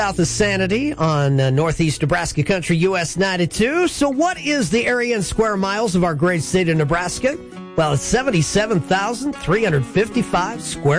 South of Sanity on Northeast Nebraska Country, US 92. So what is the area in square miles of our great state of Nebraska? Well, it's 77,355 square